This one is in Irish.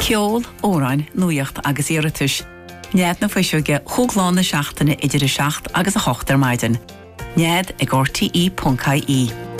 Ceol, óráin, nuacht agus iiritus. Nead na faisiúge thugláin na seachtaine idir a 7 agus a 8 maidin. Nead ag rte.caí.